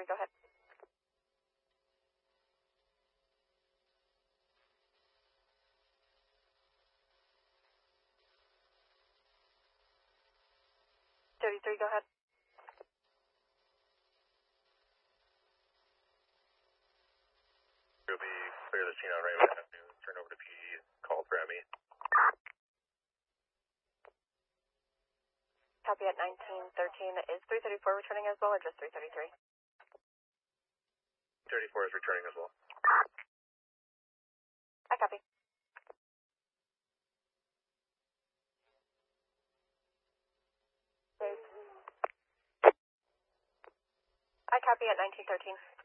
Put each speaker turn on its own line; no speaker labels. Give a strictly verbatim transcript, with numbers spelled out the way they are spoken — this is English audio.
thirty-three, go ahead. thirty-three, go ahead.
You'll be clear the scene on Raymond Avenue. Turn over to P D. Call for M E.
Copy at nineteen thirteen. Is three thirty-four returning as well or just three thirty-three?
thirty-four is returning as well.
I copy. I copy at nineteen thirteen.